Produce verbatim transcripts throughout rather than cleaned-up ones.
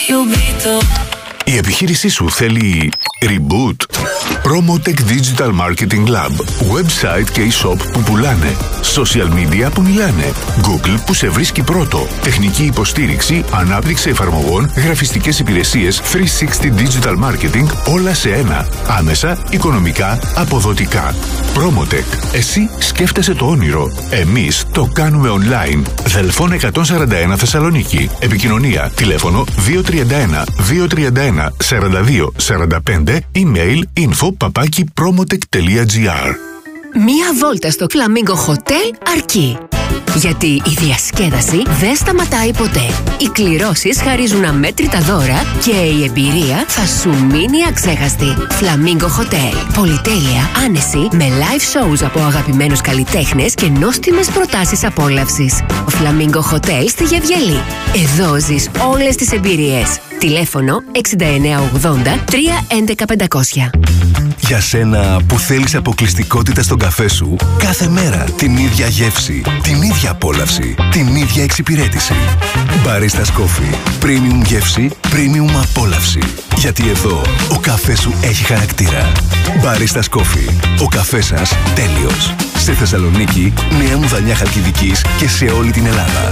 Η επιχείρησή σου θέλει reboot? Promotech Digital Marketing Lab. Website και e-shop που πουλάνε. Social media που μιλάνε. Google που σε βρίσκει πρώτο. Τεχνική υποστήριξη, ανάπτυξη εφαρμογών, γραφιστικές υπηρεσίες, τριακόσια εξήντα Digital Marketing, όλα σε ένα. Άμεσα, οικονομικά, αποδοτικά. Promotech. Εσύ σκέφτεσαι το όνειρο. Εμείς το κάνουμε online. Δελφών εκατόν σαράντα ένα Θεσσαλονίκη. Επικοινωνία. Τηλέφωνο δύο τρία ένα δύο τρία ένα σαράντα δύο σαράντα πέντε. Email info παπάκι promotech τελεία gr. Μία βόλτα στο Flamingo Hotel αρκεί. Γιατί η διασκέδαση δεν σταματάει ποτέ. Οι κληρώσεις χαρίζουν αμέτρητα δώρα και η εμπειρία θα σου μείνει αξέχαστη. Flamingo Hotel. Πολυτέλεια, άνεση, με live shows από αγαπημένους καλλιτέχνες και νόστιμες προτάσεις απόλαυσης. Flamingo Hotel στη Γεβγελή. Εδώ ζεις όλες τις εμπειρίες. Τηλέφωνο εξήντα εννέα ογδόντα τρία έντεκα πεντακόσια. Για σένα που θέλεις αποκλειστικότητα στον καφέ σου, κάθε μέρα την ίδια γεύση, την ίδια απόλαυση, την ίδια εξυπηρέτηση. Baristas Coffee. Premium γεύση, premium απόλαυση. Γιατί εδώ ο καφές σου έχει χαρακτήρα. Baristas Coffee. Ο καφές σας τέλειος. Σε Θεσσαλονίκη, Νέα Μουδανιά Χαλκιδικής και σε όλη την Ελλάδα.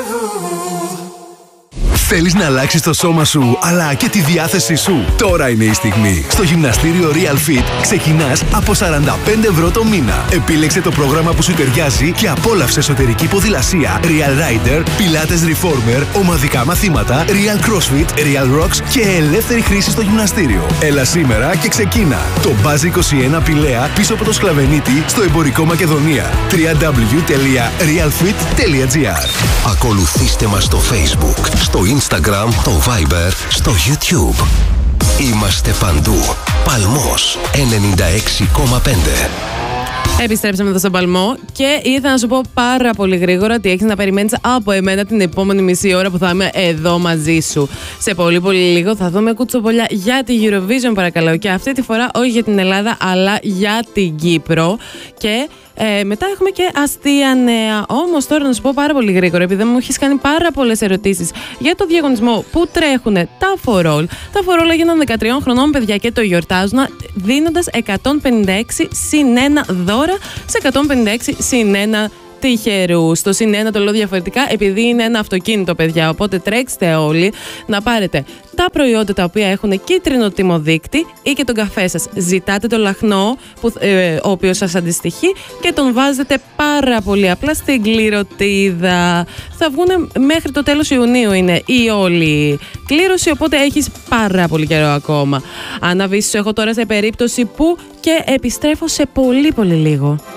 Θέλεις να αλλάξεις το σώμα σου, αλλά και τη διάθεσή σου? Τώρα είναι η στιγμή. Στο γυμναστήριο Real Fit ξεκινάς από σαράντα πέντε ευρώ το μήνα. Επίλεξε το πρόγραμμα που σου ταιριάζει και απόλαυσε εσωτερική ποδηλασία, Real Rider, Pilates Reformer, ομαδικά μαθήματα, Real CrossFit, Real Rocks και ελεύθερη χρήση στο γυμναστήριο. Έλα σήμερα και ξεκίνα. Το Buzz είκοσι ένα Πηλαία πίσω από το Σκλαβενίτη στο εμπορικό Μακεδονία. double-u double-u double-u τελεία realfit τελεία gr. Ακολουθήστε μας στο Facebook, στο Instagram, το Viber, στο YouTube. Είμαστε παντού. Παλμός ενενήντα έξι κόμμα πέντε. Επιστρέψαμε εδώ στον Παλμό και ήθελα να σου πω πάρα πολύ γρήγορα ότι έχεις να περιμένεις από εμένα την επόμενη μισή ώρα που θα είμαι εδώ μαζί σου. Σε πολύ πολύ λίγο θα δούμε κουτσομπολιά για τη Eurovision, παρακαλώ, και αυτή τη φορά όχι για την Ελλάδα αλλά για την Κύπρο. Και Ε, μετά έχουμε και αστεία νέα. Όμως τώρα να σου πω πάρα πολύ γρήγορα, επειδή μου έχεις κάνει πάρα πολλές ερωτήσεις για το διαγωνισμό που τρέχουν τα φορόλ. Τα φορόλ έγιναν δεκατριών χρονών, παιδιά, και το γιορτάζουν δίνοντας εκατόν πενήντα έξι συν ένα δώρα σε εκατόν πενήντα έξι συν ένα τυχερούς. Το συν ένα το λέω διαφορετικά επειδή είναι ένα αυτοκίνητο, παιδιά. Οπότε τρέξτε όλοι να πάρετε τα προϊόντα τα οποία έχουν κίτρινο τιμοδείκτη ή και τον καφέ σας. Ζητάτε το λαχνό, που, ε, ο οποίος σας αντιστοιχεί, και τον βάζετε πάρα πολύ απλά στην κληρωτίδα. Θα βγουν μέχρι το τέλος Ιουνίου είναι η όλη κλήρωση, οπότε έχεις πάρα πολύ καιρό ακόμα. Αναβήσεις έχω τώρα σε περίπτωση που και επιστρέφω σε πολύ πολύ λίγο.